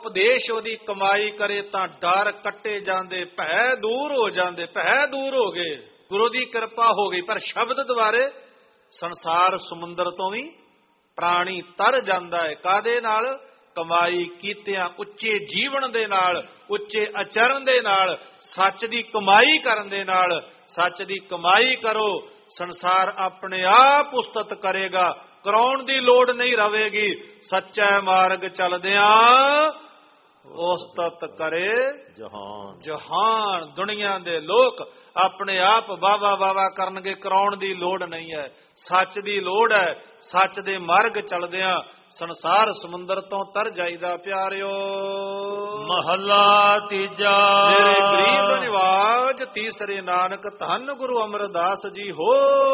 ਉਪਦੇਸ਼ ਉਹਦੀ ਕਮਾਈ ਕਰੇ ਤਾਂ ਡਰ ਕੱਟੇ ਜਾਂਦੇ, ਭੈ ਦੂਰ ਹੋ ਜਾਂਦੇ, ਭੈ ਦੂਰ ਹੋ ਗਏ, ਗੁਰੂ ਦੀ ਕਿਰਪਾ ਹੋ ਗਈ। ਪਰ ਸ਼ਬਦ ਦੁਆਰੇ ਸੰਸਾਰ ਸਮੁੰਦਰ ਤੋਂ ਵੀ ਪ੍ਰਾਣੀ ਤਰ ਜਾਂਦਾ ਹੈ। ਕਾਹਦੇ ਨਾਲ? ਕਮਾਈ ਕੀਤਿਆਂ, ਉੱਚੇ ਜੀਵਨ ਦੇ ਨਾਲ, ਉੱਚੇ ਆਚਰਨ ਦੇ ਨਾਲ, ਸੱਚ ਦੀ ਕਮਾਈ ਕਰਨ ਦੇ ਨਾਲ। ਸੱਚ ਦੀ ਕਮਾਈ ਕਰੋ, ਸੰਸਾਰ ਆਪਣੇ ਆਪ ਉਸਤਤ ਕਰੇਗਾ, ਕਰਾਉਣ ਦੀ ਲੋੜ ਨਹੀਂ ਰਵੇਗੀ। ਸੱਚੇ ਮਾਰਗ ਚਲਦਿਆਂ ਉਸਤਤ ਕਰੇ ਜਹਾਨ। ਜਹਾਨ ਦੁਨੀਆ ਦੇ ਲੋਕ ਆਪਣੇ ਆਪ ਵਾਵਾ ਵਾਵਾ ਕਰਨਗੇ, ਕਰਾਉਣ ਦੀ ਲੋੜ ਨਹੀਂ ਹੈ, ਸੱਚ ਦੀ ਲੋੜ ਹੈ। ਸੱਚ ਦੇ ਮਾਰਗ ਚਲਦਿਆਂ ਸੰਸਾਰ ਸਮੁੰਦਰ ਤੋਂ ਤਰ ਜਾਈਦਾ। ਪਿਆਰਿਓ, ਮਹੱਲਾ ਤੀਜਾ। ਮੇਰੇ ਗਰੀਬ ਨਿਵਾਜ ਤੀਸਰੇ ਨਾਨਕ ਧੰਨ ਗੁਰੂ ਅਮਰਦਾਸ ਜੀ ਹੋ।